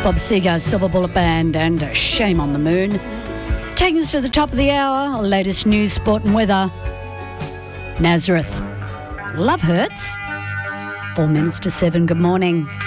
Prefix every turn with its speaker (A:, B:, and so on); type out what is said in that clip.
A: Bob Seger's Silver Bullet Band and Shame on the Moon. Taking us to the top of the hour, latest news, sport and weather. Nazareth. Love hurts. 4 minutes to 7. Good morning.